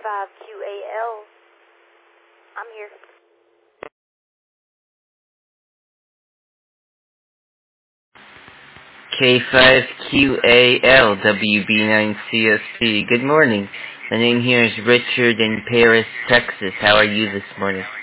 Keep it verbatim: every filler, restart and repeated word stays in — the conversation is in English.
five Q A L. I'm here. K five Q A L, W B nine C S P. Good morning. My name here is Richard in Paris, Texas. How are you this morning?